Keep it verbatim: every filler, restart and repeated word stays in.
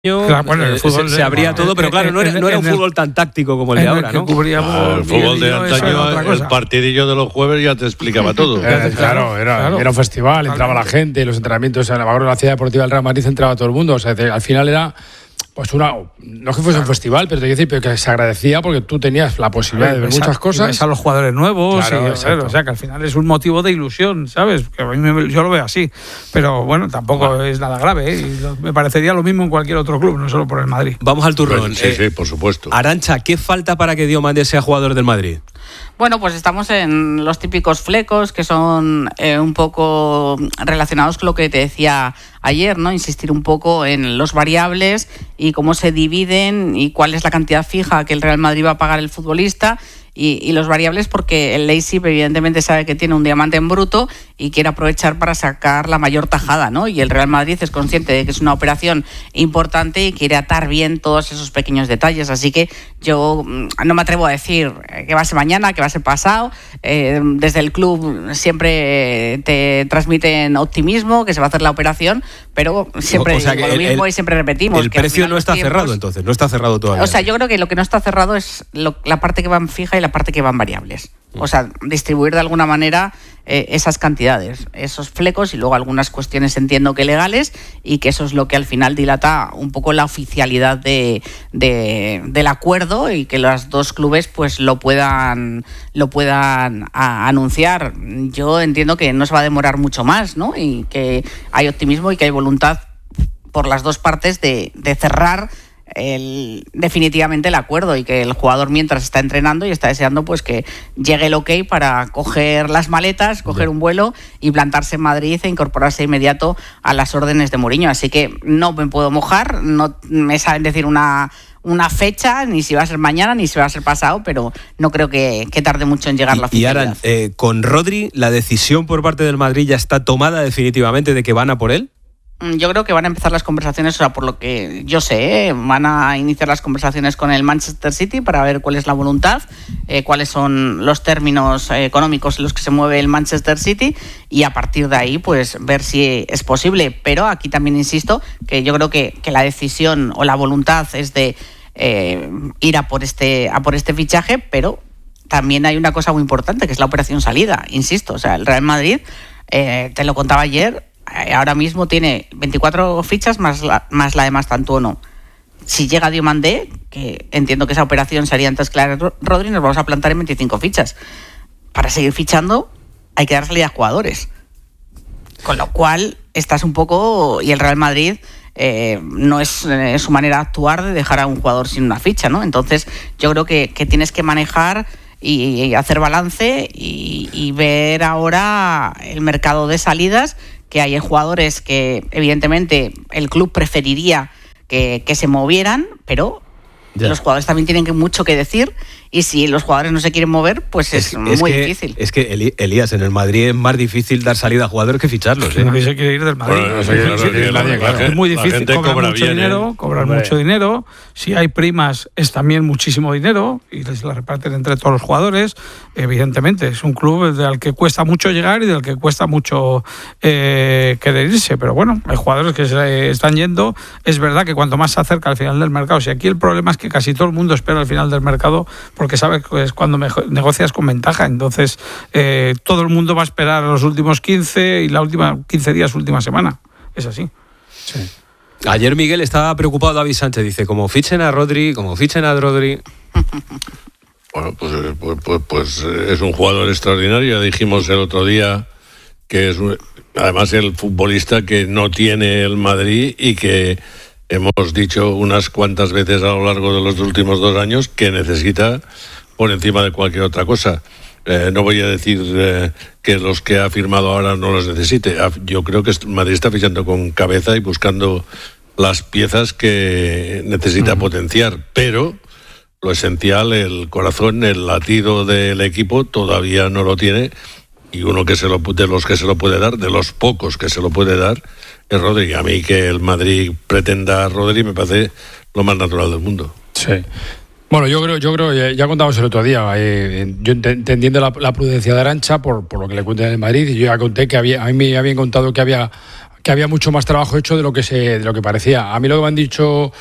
Claro, bueno, el fútbol se, se abría todo, pero claro, no era, no era un fútbol tan táctico como el de ahora, ¿no? Ah, el fútbol de antaño, el partidillo de los jueves ya te explicaba todo. Eh, claro, era, claro, era un festival, entraba la gente, los entrenamientos, en la, la ciudad deportiva del Real Madrid entraba todo el mundo, o sea, al final era... Pues una, no es que fuese un festival, pero te quiero decir, pero que se agradecía porque tú tenías la posibilidad de ver muchas cosas. Ves a los jugadores nuevos, claro, y, o sea, que al final es un motivo de ilusión, ¿sabes? Que a mí me, yo lo veo así, pero bueno, tampoco bueno. es nada grave, ¿eh? Y lo, me parecería lo mismo en cualquier otro club, no solo por el Madrid. Vamos al turrón. Sí, eh, sí, por supuesto. Arantxa, ¿qué falta para que Diomande sea jugador del Madrid? Bueno, pues estamos en los típicos flecos que son eh, un poco relacionados con lo que te decía ayer, ¿no? Insistir un poco en los variables y cómo se dividen y cuál es la cantidad fija que el Real Madrid va a pagar el futbolista. Y, y los variables porque el Leipzig evidentemente sabe que tiene un diamante en bruto y quiere aprovechar para sacar la mayor tajada, ¿no? Y el Real Madrid es consciente de que es una operación importante y quiere atar bien todos esos pequeños detalles. Así que yo no me atrevo a decir que va a ser mañana, que va a ser pasado. Eh, desde el club siempre te transmiten optimismo, que se va a hacer la operación, pero siempre o sea, digo lo el, mismo el, y siempre repetimos. El que precio no está tiempos, cerrado, entonces, no está cerrado todavía. O sea, yo creo que lo que no está cerrado es lo, la parte que va en fija y la parte que van variables. O sea, distribuir de alguna manera eh, esas cantidades, esos flecos y luego algunas cuestiones entiendo que legales y que eso es lo que al final dilata un poco la oficialidad de, de, del acuerdo y que los dos clubes pues lo puedan lo puedan a, anunciar. Yo entiendo que no se va a demorar mucho más, ¿no? Y que hay optimismo y que hay voluntad por las dos partes de, de cerrar El, definitivamente el acuerdo y que el jugador mientras está entrenando y está deseando pues que llegue el ok para coger las maletas, coger un vuelo y plantarse en Madrid e incorporarse de inmediato a las órdenes de Mourinho. Así que no me puedo mojar, no me saben decir una una fecha, ni si va a ser mañana, ni si va a ser pasado, pero no creo que, que tarde mucho en llegar la oficialidad. Y ahora, eh, con Rodri, ¿la decisión por parte del Madrid ya está tomada definitivamente de que van a por él? Yo creo que van a empezar las conversaciones, o sea, por lo que yo sé, ¿eh? van a iniciar las conversaciones con el Manchester City para ver cuál es la voluntad, eh, cuáles son los términos eh, económicos en los que se mueve el Manchester City y a partir de ahí, pues, ver si es posible. Pero aquí también insisto que yo creo que, que la decisión o la voluntad es de eh, ir a por este, a por este fichaje, pero también hay una cosa muy importante, que es la operación salida, insisto. O sea, el Real Madrid, eh, te lo contaba ayer, ahora mismo tiene veinticuatro fichas más la, más la de Mastantuono. Si llega Diomandé, que entiendo que esa operación sería antes que la de Rodri, nos vamos a plantar en veinticinco fichas. Para seguir fichando hay que dar salida a jugadores. Con lo cual, estás un poco... Y el Real Madrid eh, no es eh, su manera de actuar de dejar a un jugador sin una ficha, ¿no? Entonces, yo creo que, que tienes que manejar y, y hacer balance y, y ver ahora el mercado de salidas, que hay jugadores que evidentemente el club preferiría que, que se movieran, pero ya. Los jugadores también tienen que mucho que decir y si los jugadores no se quieren mover, pues es, es, es muy que, difícil. Es que, Elías, en el Madrid es más difícil dar salida a jugadores que ficharlos. ¿eh? Nadie se quiere ir del Madrid. Bueno, no, sí, claro, sí, sí, nadie, claro. Es muy difícil. Cobran cobra mucho bien, dinero, ¿eh? cobran Hombre. mucho dinero. Si hay primas, es también muchísimo dinero y les la reparten entre todos los jugadores. Evidentemente, es un club al que cuesta mucho llegar y del que cuesta mucho eh, querer irse. Pero bueno, hay jugadores que se están yendo. Es verdad que cuanto más se acerca al final del mercado, si aquí el problema es que casi todo el mundo espera al final del mercado porque sabe que es cuando mejor, negocias con ventaja. Entonces, eh, todo el mundo va a esperar los últimos quince y la última quince días, última semana. Es así. Sí. Ayer Miguel estaba preocupado, David Sánchez, dice, como fichen a Rodri, como fichen a Rodri... Bueno, pues, pues, pues, pues es un jugador extraordinario. Ya dijimos el otro día que es un, además el futbolista que no tiene el Madrid y que hemos dicho unas cuantas veces a lo largo de los últimos dos años que necesita por encima de cualquier otra cosa. Eh, no voy a decir eh, que los que ha firmado ahora no los necesite. Yo creo que Madrid está fichando con cabeza y buscando las piezas que necesita uh-huh. potenciar, pero lo esencial, el corazón, el latido del equipo todavía no lo tiene y uno que se lo, de los que se lo puede dar, de los pocos que se lo puede dar, es Rodri. A mí que el Madrid pretenda a Rodri me parece lo más natural del mundo. Sí. Bueno, yo creo, yo creo, ya contamos el otro día, eh, yo entendiendo la, la prudencia de Arantxa por, por lo que le cuentan en el Madrid, y yo ya conté que había, a mí me habían contado que había que había mucho más trabajo hecho de lo que se de lo que parecía. A mí lo que me han dicho